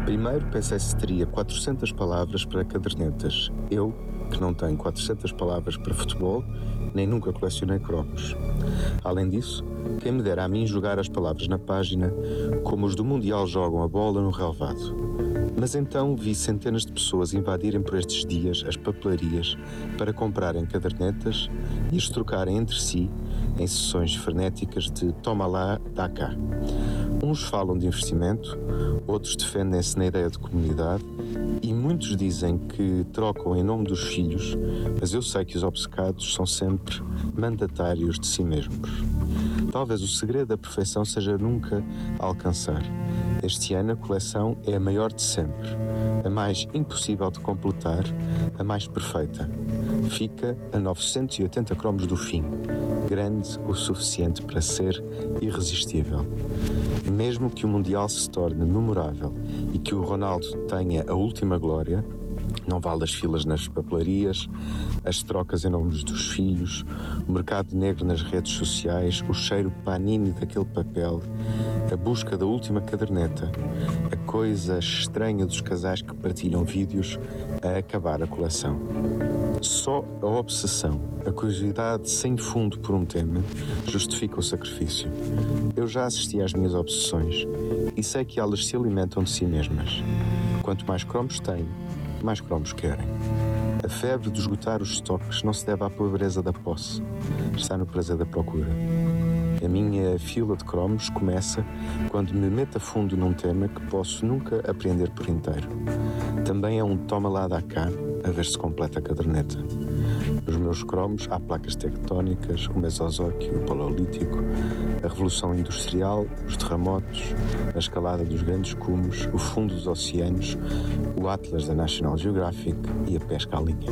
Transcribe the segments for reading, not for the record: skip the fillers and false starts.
Primeiro pensei se teria 400 palavras para cadernetas. Eu, que não tenho 400 palavras para futebol, nem nunca colecionei cromos. Além disso, quem me dera a mim jogar as palavras na página como os do Mundial jogam a bola no relvado. Mas então vi centenas de pessoas invadirem por estes dias as papelarias para comprarem cadernetas e as trocarem entre si em sessões frenéticas de toma lá, dá cá. Uns falam de investimento, outros defendem-se na ideia de comunidade e muitos dizem que trocam em nome dos filhos, mas eu sei que os obcecados são sempre mandatários de si mesmos. Talvez o segredo da perfeição seja nunca alcançar. Este ano a coleção é a maior de sempre, a mais impossível de completar, a mais perfeita. Fica a 980 cromos do fim, grande o suficiente para ser irresistível. Mesmo que o Mundial se torne memorável e que o Ronaldo tenha a última glória, não vale as filas nas papelarias, as trocas em nome dos filhos, o mercado negro nas redes sociais, o cheiro panini daquele papel, a busca da última caderneta, a coisa estranha dos casais que partilham vídeos a acabar a coleção. Só a obsessão, a curiosidade sem fundo por um tema, justifica o sacrifício. Eu já assisti às minhas obsessões e sei que elas se alimentam de si mesmas. Quanto mais cromos têm, mais cromos querem. A febre de esgotar os estoques não se deve à pobreza da posse, está no prazer da procura. A minha fila de cromos começa quando me meto a fundo num tema que posso nunca apreender por inteiro. Também é um toma lá dá cá, a ver se completa a caderneta. Nos meus cromos há placas tectónicas, o Mesozoico, o Paleolítico, a Revolução Industrial, os terremotos, a escalada dos grandes cumes, o fundo dos oceanos, o Atlas da National Geographic e a pesca à linha.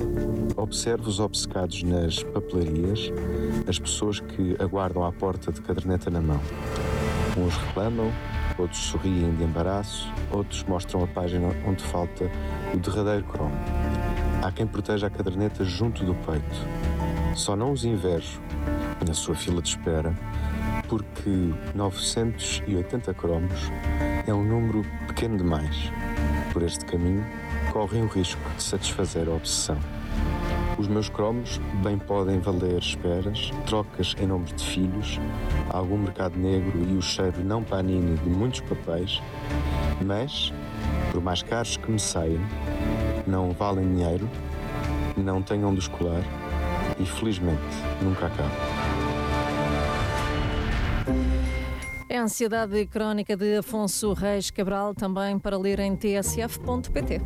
Observo os obcecados nas papelarias, as pessoas que aguardam à porta de caderneta na mão. Uns reclamam, outros sorriem de embaraço, outros mostram a página onde falta o derradeiro cromo. Há quem proteja a caderneta junto do peito. Só não os invejo na sua fila de espera, porque 980 cromos é um número pequeno demais. Por este caminho, correm o risco de satisfazer a obsessão. Os meus cromos bem podem valer esperas, trocas em nome de filhos, algum mercado negro e o cheiro não panini de muitos papéis, mas, por mais caros que me saiam, não valem dinheiro, não tenham de escolar e, felizmente, nunca acabam. É a Ansiedade Crónica de Afonso Reis Cabral, também para ler em tsf.pt.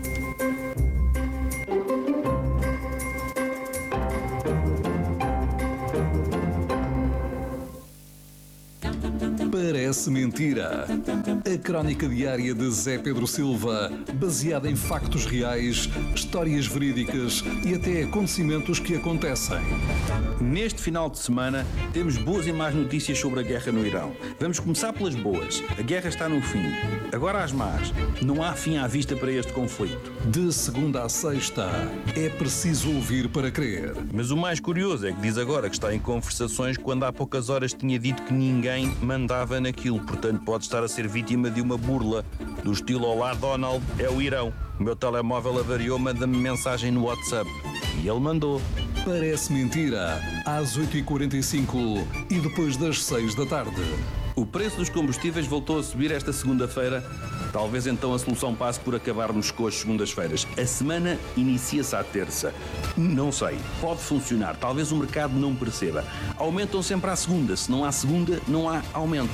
Parece mentira. A crónica diária de Zé Pedro Silva, baseada em factos reais, histórias verídicas e até acontecimentos que acontecem. Neste final de semana temos boas e más notícias sobre a guerra no Irão. Vamos começar pelas boas. A guerra está no fim. Agora as más. Não há fim à vista para este conflito. De segunda a sexta, é preciso ouvir para crer. Mas o mais curioso é que diz agora que está em conversações quando há poucas horas tinha dito que ninguém mandava naquilo. Portanto, pode estar a ser vítima de uma burla do estilo Olá Donald, é o Irão. O meu telemóvel avariou, manda-me mensagem no WhatsApp. E ele mandou. Parece mentira, às 8h45 e depois das 6 da tarde. O preço dos combustíveis voltou a subir esta segunda-feira. Talvez então a solução passe por acabarmos com as segundas-feiras. A semana inicia-se à terça. Não sei, pode funcionar. Talvez o mercado não perceba. Aumentam sempre à segunda. Se não há segunda, não há aumento.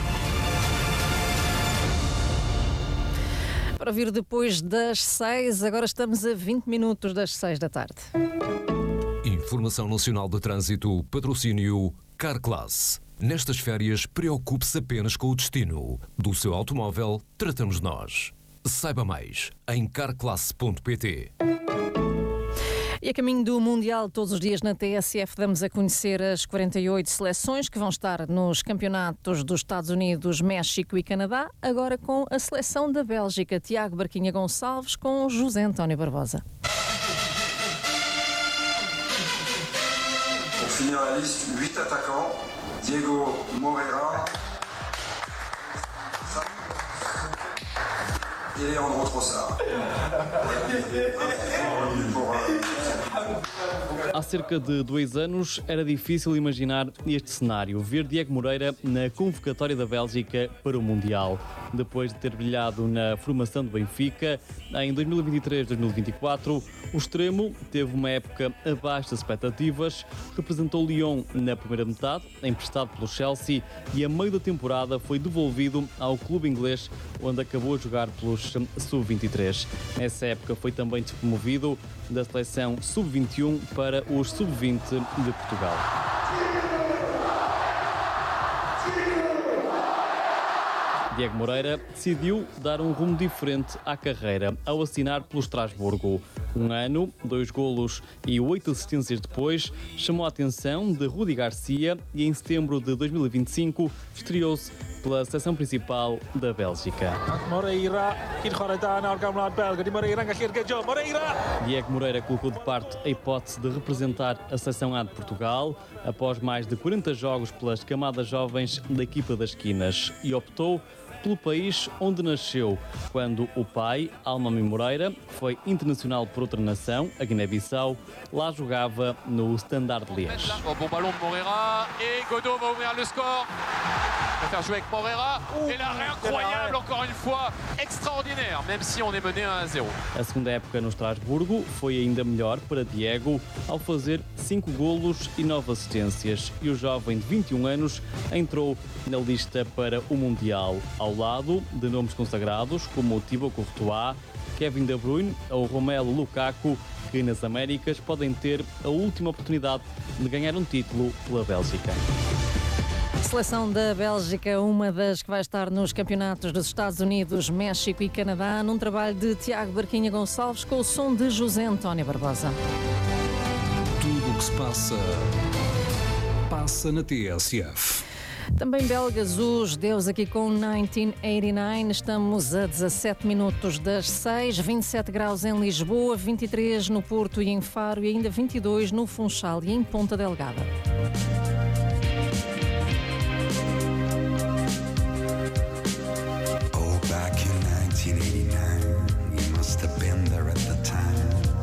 Para vir depois das 6, agora estamos a 20 minutos das 6 da tarde. Informação Nacional de Trânsito, patrocínio Carclass. Nestas férias, preocupe-se apenas com o destino. Do seu automóvel, tratamos nós. Saiba mais em carclass.pt. E a caminho do Mundial, todos os dias na TSF damos a conhecer as 48 seleções que vão estar nos campeonatos dos Estados Unidos, México e Canadá, agora com a seleção da Bélgica. Tiago Barquinha Gonçalves com José António Barbosa. Pour finir la liste, 8 attaquants. Diego Moreira, et Leandro Trossard. Há cerca de 2 anos era difícil imaginar este cenário, ver Diego Moreira na convocatória da Bélgica para o Mundial. Depois de ter brilhado na formação do Benfica, em 2023-2024, o extremo teve uma época abaixo das expectativas, representou Lyon na primeira metade, emprestado pelo Chelsea, e a meio da temporada foi devolvido ao clube inglês, onde acabou a jogar pelos Sub-23. Nessa época foi também despromovido da seleção Sub-21 para os Sub-20 de Portugal. Diego Moreira decidiu dar um rumo diferente à carreira ao assinar pelo Estrasburgo. 1 ano, 2 golos e 8 assistências depois, chamou a atenção de Rudi Garcia e em setembro de 2025 estreou-se pela seleção principal da Bélgica. Diego Moreira colocou de parte a hipótese de representar a seleção A de Portugal após mais de 40 jogos pelas camadas jovens da equipa das Quinas e optou pelo país onde nasceu, quando o pai, Almami Moreira, foi internacional por outra nação, a Guiné-Bissau, lá jogava no Standard Liège. Bon ballon de Moreira et Godot va ouvrir le score. Va faire jouer avec Moreira et l'arrêt incroyable encore une fois, extraordinaire, même si on est mené 1-0. A segunda época no Estrasburgo foi ainda melhor para Diego ao fazer 5 golos e 9 assistências e o jovem de 21 anos entrou na lista para o Mundial, ao lado de nomes consagrados como Thibaut Courtois, Kevin De Bruyne ou Romelu Lukaku, que nas Américas podem ter a última oportunidade de ganhar um título pela Bélgica. Seleção da Bélgica, uma das que vai estar nos campeonatos dos Estados Unidos, México e Canadá, num trabalho de Tiago Barquinha Gonçalves com o som de José António Barbosa. Tudo o que se passa na TSF. Também belgas, os Deus aqui com 1989. Estamos a 17 minutos das 6, 27 graus em Lisboa, 23 no Porto e em Faro e ainda 22 no Funchal e em Ponta Delgada.